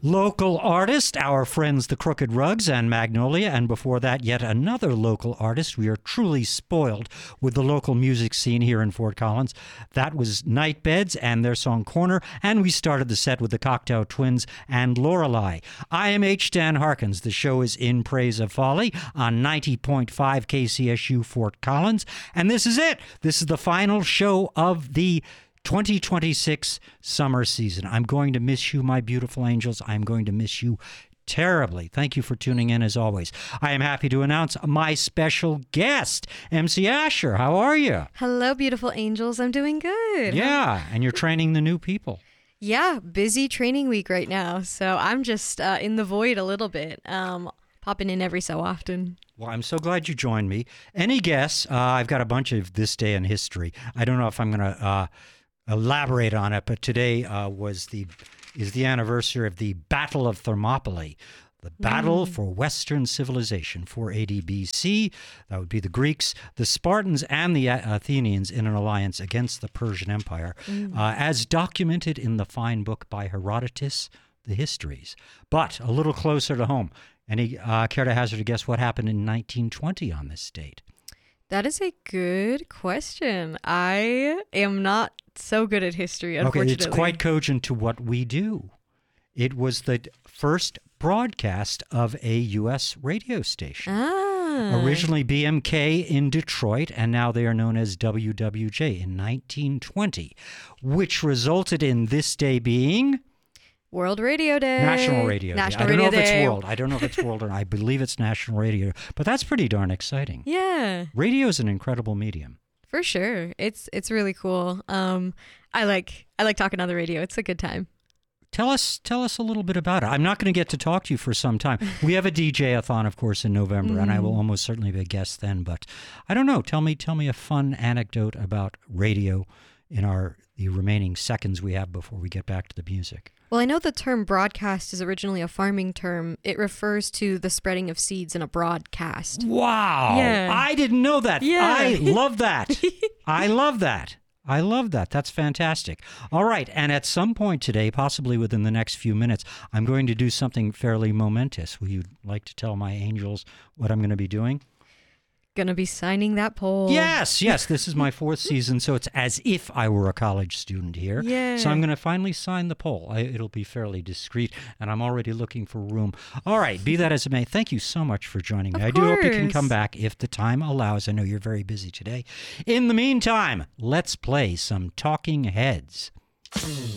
Local artist, our friends the Crooked Rugs and Magnolia, and before that, yet another local artist. We are truly spoiled with the local music scene here in Fort Collins. That was Nightbeds and their song Corner, and we started the set with the Cocteau Twins and Lorelei. I am H. Dan Harkins. The show is In Praise of Folly on 90.5 KCSU Fort Collins, and this is it. This is the final show of the 2026 summer season. I'm going to miss you, my beautiful angels. I'm going to miss you terribly. Thank you for tuning in as always. I am happy to announce my special guest, MC Asher. How are you? Hello, beautiful angels. I'm doing good. Yeah, and you're training the new people. Yeah, busy training week right now. So I'm just in the void a little bit, popping in every so often. Well, I'm so glad you joined me. Any guess? I've got a bunch of this day in history. I don't know if I'm going to elaborate on it, but today is the anniversary of the Battle of Thermopylae, the battle for Western civilization, 480 BC. That would be the Greeks, the Spartans, and the Athenians in an alliance against the Persian Empire, as documented in the fine book by Herodotus, The Histories. But a little closer to home, any care to hazard a guess what happened in 1920 on this date? That is a good question. I am not so good at history, unfortunately. Okay, it's quite cogent to what we do. It was the first broadcast of a U.S. radio station. Originally BMK in Detroit, and now they are known as WWJ in 1920, which resulted in this day being... World Radio Day. National Radio Day. I don't know if it's world. I don't know if it's world, or I believe it's National Radio. But that's pretty darn exciting. Yeah. Radio is an incredible medium. For sure. It's really cool. I like talking on the radio. It's a good time. Tell us a little bit about it. I'm not going to get to talk to you for some time. We have a DJ-a-thon, of course, in November, and I will almost certainly be a guest then. But I don't know. Tell me a fun anecdote about radio in the remaining seconds we have before we get back to the music. Well, I know the term broadcast is originally a farming term. It refers to the spreading of seeds in a broadcast. Wow. Yeah. I didn't know that. Yeah. I love that. I love that. I love that. That's fantastic. All right. And at some point today, possibly within the next few minutes, I'm going to do something fairly momentous. Will you like to tell my angels what I'm going to be doing? Gonna be signing that poll. Yes. This is my fourth season, so it's as if I were a college student here. Yeah. So I'm going to finally sign the poll. It'll be fairly discreet, and I'm already looking for room. All right, be that as it may, thank you so much for joining me. Of I do hope you can course. come back if the time allows. I know you're very busy today. In the meantime, let's play some Talking Heads.